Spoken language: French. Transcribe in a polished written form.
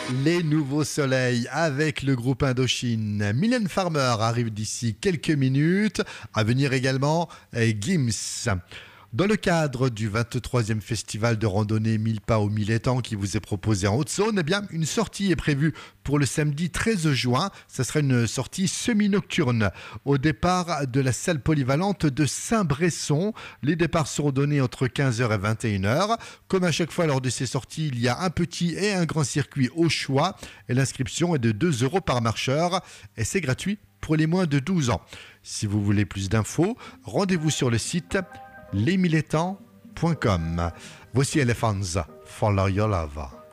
Les nouveaux soleils avec le groupe Indochine. Mylène Farmer arrive d'ici quelques minutes. À venir également Gims. Dans le cadre du 23e festival de randonnée 1000 pas au 1000 étangs qui vous est proposé en Haute-Saône, eh bien, une sortie est prévue pour le samedi 13 juin. Ce sera une sortie semi-nocturne au départ de la salle polyvalente de Saint-Bresson. Les départs seront donnés entre 15h et 21h. Comme à chaque fois lors de ces sorties, il y a un petit et un grand circuit au choix et l'inscription est de 2 € par marcheur et c'est gratuit pour les moins de 12 ans. Si vous voulez plus d'infos, rendez-vous sur le site lesmilletangs.com. Voici Elephants, Follow Your Love.